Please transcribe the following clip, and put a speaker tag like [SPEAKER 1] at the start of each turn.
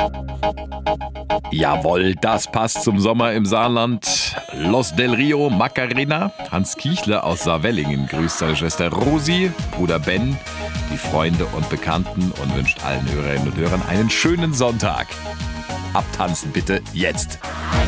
[SPEAKER 1] Jawohl, das passt zum Sommer im Saarland. Los del Rio, Macarena. Hans Kiechle aus Saarwellingen grüßt seine Schwester Rosi, Bruder Ben, die Freunde und Bekannten und wünscht allen Hörerinnen und Hörern einen schönen Sonntag. Abtanzen bitte jetzt.